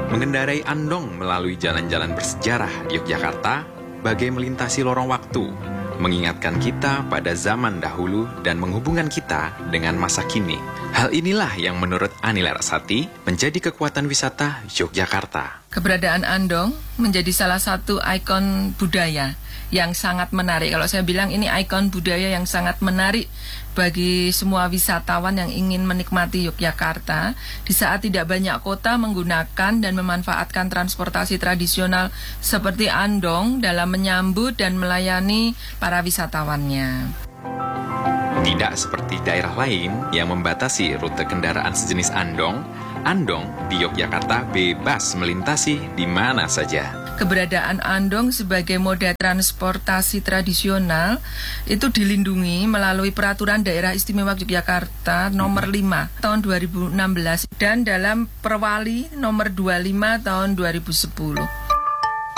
Mengendarai andong melalui jalan-jalan bersejarah Yogyakarta bagai melintasi lorong waktu, mengingatkan kita pada zaman dahulu dan menghubungkan kita dengan masa kini. Hal inilah yang menurut Ani Larasati menjadi kekuatan wisata Yogyakarta. Keberadaan andong menjadi salah satu ikon budaya yang sangat menarik. Kalau saya bilang ini ikon budaya yang sangat menarik bagi semua wisatawan yang ingin menikmati Yogyakarta di saat tidak banyak kota menggunakan dan memanfaatkan transportasi tradisional seperti andong dalam menyambut dan melayani para wisatawannya. Tidak seperti daerah lain yang membatasi rute kendaraan sejenis andong di Yogyakarta bebas melintasi di mana saja. Keberadaan andong sebagai moda transportasi tradisional itu dilindungi melalui Peraturan Daerah Istimewa Yogyakarta nomor 5 tahun 2016 dan dalam Perwali nomor 25 tahun 2010.